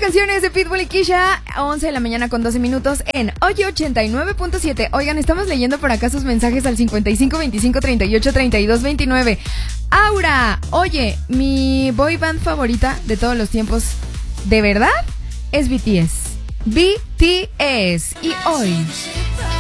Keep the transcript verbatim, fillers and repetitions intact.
canciones de Pitbull y Kisha, once de la mañana con doce minutos en Oye ochenta y nueve punto siete. Oigan, estamos leyendo por acá sus mensajes al cincuenta y cinco, veinticinco, treinta y ocho, treinta y dos, veintinueve. Aura, oye, mi boy band favorita de todos los tiempos, ¿de verdad? Es B T S. B T S. Y hoy